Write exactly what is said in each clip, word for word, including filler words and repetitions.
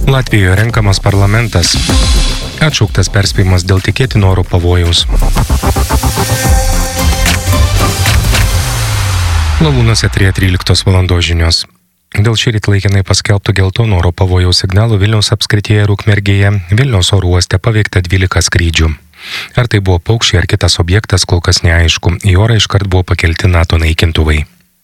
Latvijoje renkamas parlamentas. Atšauktas perspėjimas dėl tikėtino oro pavojaus. Lavūnuose tryliktos valandos žinios. Dėl šįryt laikinai paskelbtų geltono oro pavojaus signalų Vilniaus apskrityje ir Ukmergėje Vilniaus oro uoste paveikta dvylika skrydžių. Ar tai buvo paukščiai ar kitas objektas, kol kas neaišku. Į orą iškart buvo pakelti NATO naikintuvai.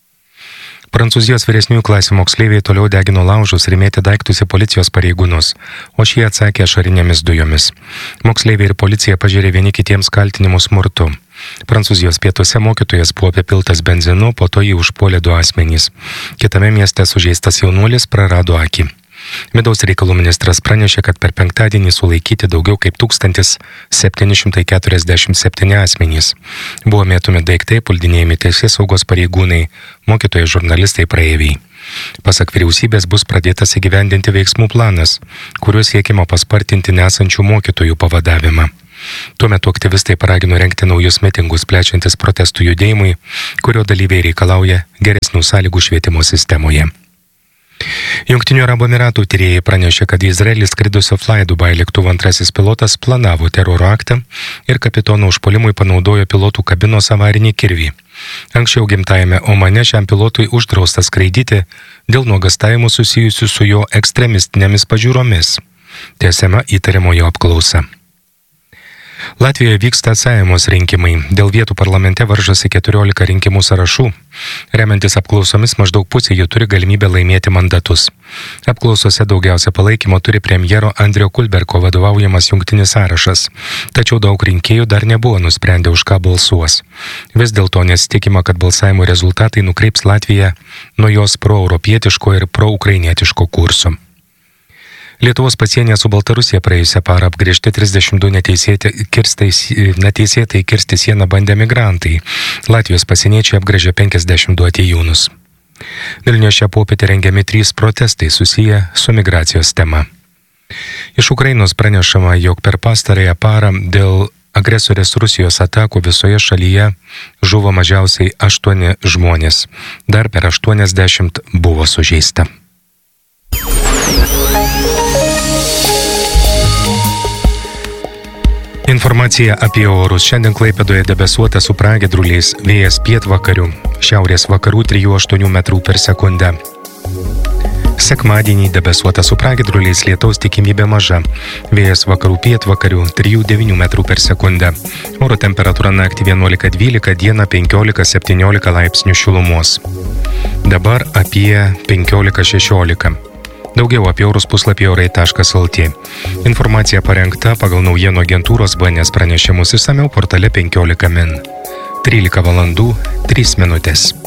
Prancūzijos vyresniųjų klasių moksleiviai toliau degino laužus ir mėtė daiktus į policijos pareigūnus, o šie atsakė ašarinėmis dujomis. Moksleiviai ir policija pažiūrė vieni kitiems kaltinimus smurtu. Prancūzijos pietuose mokytojas buvo apipiltas benzinu, po to jį užpuolė du asmenys. Kitame mieste sužeistas jaunuolis prarado akį. Vidaus reikalų ministras pranešė, kad per penktadienį sulaikyti daugiau kaip tūkstantis septyni šimtai keturiasdešimt septyni asmenys. Buvo mėtomi daiktai, puldinėjami teisėsaugos pareigūnai, mokytojai, žurnalistai, praeiviai. Pasak vyriausybės bus pradėtas įgyvendinti veiksmų planas, kuriuo siekiama paspartinti nesančių mokytojų pavadavimą. Tuo metu aktyvistai paragino rengti naujus mitingus, plečiantis protestų judėjimui, kurio dalyviai reikalauja geresnių sąlygų švietimo sistemoje. Jungtinių Arabų Emyratų tyrėjai pranešė, kad į Izraelį skridusio Fly Dubai lėktuvo antrasis pilotas planavo teroro aktą ir kapitono užpuolimui panaudojo pilotų kabinos avarinį kirvį. Anksčiau gimtajame Omane šiam pilotui uždrausta skraidyti dėl nuogąstavimų susijusių su jo ekstremistinėmis pažiūromis. Tęsiama įtariamojo apklausa. Latvijoje vyksta atsajamos rinkimai. Dėl vietų parlamente varžosi keturiolika rinkimų sąrašų. Remiantis apklausomis, maždaug pusė jų turi galimybę laimėti mandatus. Apklausose daugiausia palaikymo turi premjero Andrio Kulberko vadovaujamas jungtinis sąrašas. Tačiau daug rinkėjų dar nebuvo nusprendę, už ką balsuos. Vis dėlto nesitikima, kad balsavimo rezultatai nukreips Latviją nuo jos proeuropietiško ir proukrainietiško kurso. Lietuvos pasienyje su Baltarusija praėjusią parą apgręžti trisdešimt du neteisėtai kirsti, neteisėtai kirsti sieną bandę migrantai. Latvijos pasieniečiai apgręžė penkiasdešimt du atėjūnus. Vilniuje šią popietę rengiami trys protestai susiję su migracijos tema. Iš Ukrainos pranešama, jog per pastarąją parą dėl agresorės Rusijos atakų visoje šalyje žuvo mažiausiai aštuoni žmonės. Dar per aštuoniasdešimt buvo sužeista. Informacija apie orus. Šiandien Klaipėdoje debesuota su pragiedruliais, vėjas pietvakarių, šiaurės vakarų trijų aštuonių metrų per sekundę. Sekmadienį debesuota su pragiedruliais, lietaus tikimybė maža, vėjas vakarų pietvakarių trijų devynių metrų per sekundę. Oro temperatūra naktį vienuolika dvylika, dieną penkiolika septyniolika laipsnių šilumos. Dabar apie penkiolika šešiolika. Daugiau apie orus puslapyje orai taškas lt. Informacija parengta pagal naujienų agentūros B N S pranešimus, išsamiau portale penkiolika min. trylika valandų trys minutės.